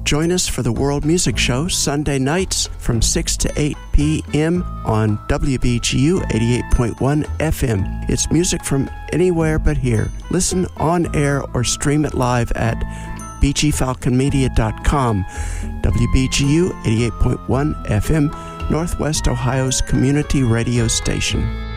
Join us for the World Music Show Sunday nights from 6 to 8 p.m. on WBGU 88.1 FM. It's music from anywhere but here. Listen on air or stream it live at bgfalconmedia.com. WBGU 88.1 FM, Northwest Ohio's community radio station.